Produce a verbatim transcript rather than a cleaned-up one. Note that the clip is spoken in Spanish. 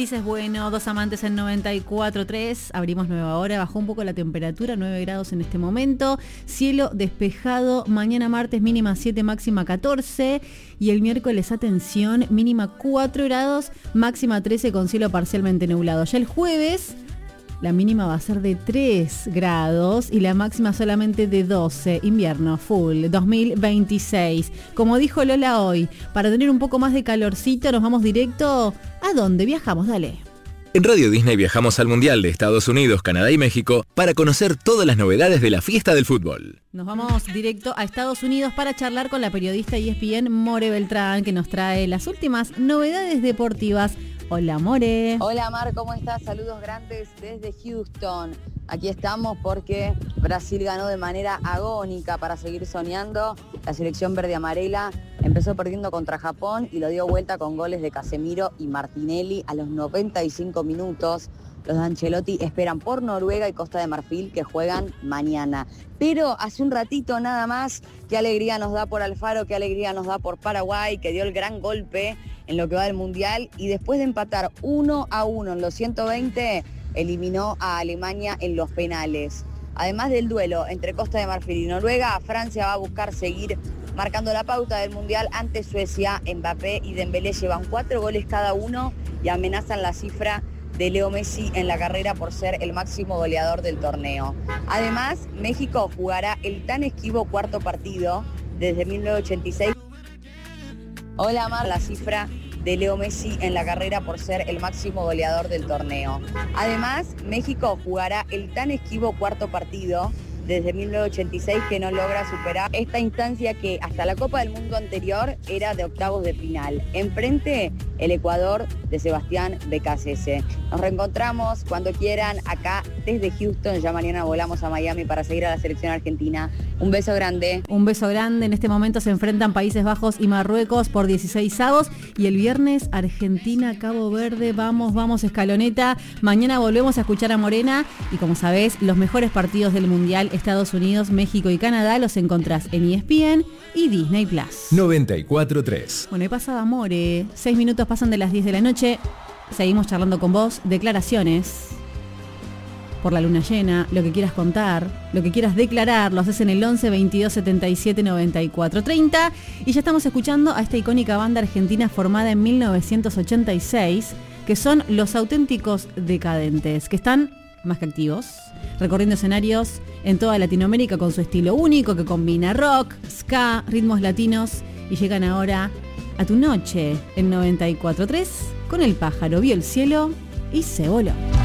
Felices Bueno, Dos Amantes en noventa y cuatro punto tres. Abrimos nueva hora, bajó un poco la temperatura, nueve grados en este momento. Cielo despejado, mañana martes mínima siete, máxima catorce. Y el miércoles, atención, mínima cuatro grados, máxima trece con cielo parcialmente nublado. Ya el jueves, la mínima va a ser de tres grados y la máxima solamente de doce. Invierno full dos mil veintiséis. Como dijo Lola hoy, para tener un poco más de calorcito nos vamos directo. ¿A dónde viajamos? Dale. En Radio Disney viajamos al Mundial de Estados Unidos, Canadá y México para conocer todas las novedades de la fiesta del fútbol. Nos vamos directo a Estados Unidos para charlar con la periodista E S P N More Beltrán, que nos trae las últimas novedades deportivas. Hola, More. Hola, Mar, ¿cómo estás? Saludos grandes desde Houston. Aquí estamos porque Brasil ganó de manera agónica para seguir soñando. La selección verde-amarela empezó perdiendo contra Japón y lo dio vuelta con goles de Casemiro y Martinelli a los noventa y cinco minutos. Los de Ancelotti esperan por Noruega y Costa de Marfil, que juegan mañana. Pero hace un ratito nada más, qué alegría nos da por Alfaro, qué alegría nos da por Paraguay, que dio el gran golpe en lo que va del Mundial, y después de empatar uno a uno en los ciento veinte, eliminó a Alemania en los penales. Además del duelo entre Costa de Marfil y Noruega, Francia va a buscar seguir marcando la pauta del Mundial ante Suecia. Mbappé y Dembélé llevan cuatro goles cada uno y amenazan la cifra de Leo Messi en la carrera por ser el máximo goleador del torneo. Además, México jugará el tan esquivo cuarto partido desde mil novecientos ochenta y seis. Hola, Mar, la cifra de Leo Messi en la carrera por ser el máximo goleador del torneo. Además, México jugará el tan esquivo cuarto partido desde mil novecientos ochenta y seis que no logra superar esta instancia que hasta la Copa del Mundo anterior era de octavos de final. Enfrente, el Ecuador de Sebastián Becasese. Nos reencontramos cuando quieran acá desde Houston. Ya mañana volamos a Miami para seguir a la selección argentina. Un beso grande. Un beso grande. En este momento se enfrentan Países Bajos y Marruecos por dieciséis avos. Y el viernes, Argentina, Cabo Verde. Vamos, vamos, escaloneta. Mañana volvemos a escuchar a Morena. Y como sabés, los mejores partidos del Mundial, Estados Unidos, México y Canadá, los encontrás en E S P N y Disney Plus. noventa y cuatro punto tres. Bueno, he pasado a More. Seis minutos pasan de las diez de la noche. Seguimos charlando con vos. Declaraciones por la luna llena, lo que quieras contar, lo que quieras declarar, lo haces en el once, veintidós, setenta y siete, noventa y cuatro, treinta. Y ya estamos escuchando a esta icónica banda argentina formada en mil novecientos ochenta y seis, que son Los Auténticos Decadentes, que están más que activos, recorriendo escenarios en toda Latinoamérica con su estilo único que combina rock, ska, ritmos latinos, y llegan ahora a tu noche en noventa y cuatro punto tres con El Pájaro Vio el Cielo y se voló.